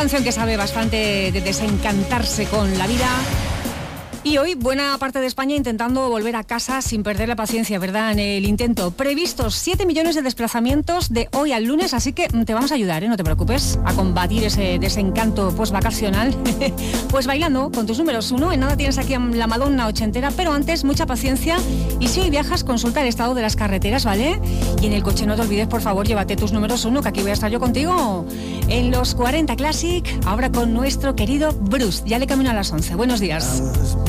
canción que sabe bastante de desencantarse con la vida. Y hoy buena parte de España intentando volver a casa sin perder la paciencia, ¿verdad? En el intento. Previstos 7 millones de desplazamientos de hoy al lunes, así que te vamos a ayudar, no te preocupes, a combatir ese desencanto postvacacional. Pues bailando con tus números 1. En nada tienes aquí a la Madonna ochentera, pero antes mucha paciencia. Y si hoy viajas, consulta el estado de las carreteras, ¿vale? Y en el coche no te olvides, por favor, llévate tus números 1, que aquí voy a estar yo contigo. En los 40 Classic, ahora con nuestro querido Bruce. Ya le camino a las 11. Buenos días.